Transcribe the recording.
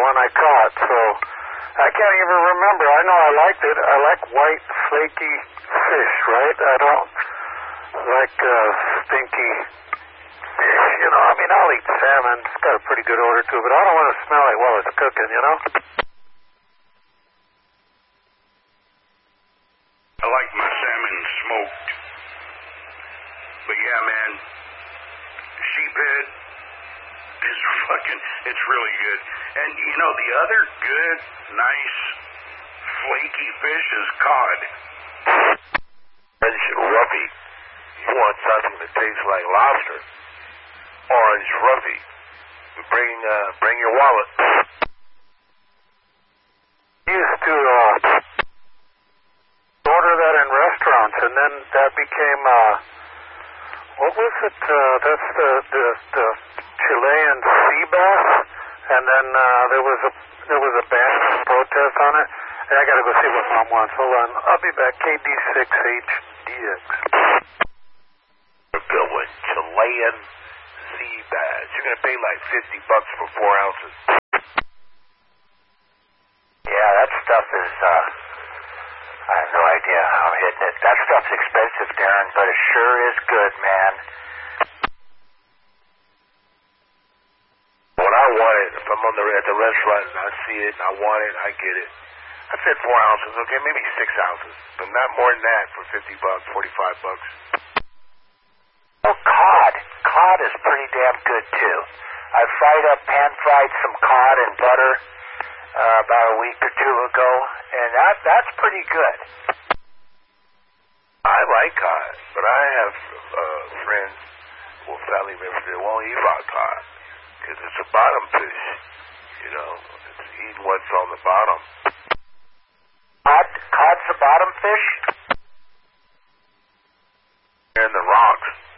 one I caught, so I can't even remember. I know I liked it. I like white, flaky fish, right? I don't like stinky fish, you know. I mean, I'll eat salmon. It's got a pretty good odor to it, but I don't want to smell it while it's cooking, you know? I like my salmon smoked. But yeah, man, sheephead is it's really good. And, you know, the other good, nice, flaky fish is cod. Orange roughy. You want something that tastes like lobster. Orange roughy. Bring your wallet. I used to order that in restaurants, and then that became, what was it? That's the Chilean sea bass, and then there was a ban protest on it. Hey, I gotta go see what Mom wants. Hold on, I'll be back. KD6HDX. A good one. Chilean sea bass. You're gonna pay like $50 for 4 ounces. Yeah, that stuff is, I have no idea how I'm hitting it. That stuff's expensive, Darren, but it sure is good, man. When I want it, if I'm at the restaurant and I see it and I want it, I get it. I said 4 ounces, okay, maybe 6 ounces, but not more than that for $50, $45. Oh, cod. Cod is pretty damn good, too. I pan-fried some cod in butter about a week or two ago, and that's pretty good. I like cod, but I have friends or family members that won't eat raw cod because it's a bottom fish, you know. It's eating what's on the bottom. Cod's a bottom fish? And the rocks.